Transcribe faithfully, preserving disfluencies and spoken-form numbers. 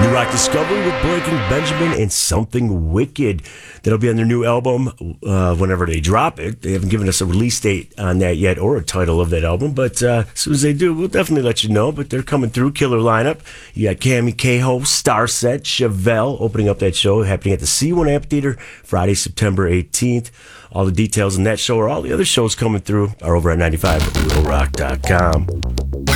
Rock Discovery with Breaking Benjamin and Something Wicked. That'll be on their new album uh, whenever they drop it. They haven't given us a release date on that yet or a title of that album, but uh, as soon as they do, we'll definitely let you know. But they're coming through, killer lineup. You got Cammy Cahoe, Starset, Chevelle opening up that show, happening at the C one Amphitheater Friday, September eighteenth. All the details on that show or all the other shows coming through are over at ninety-five real rock dot com.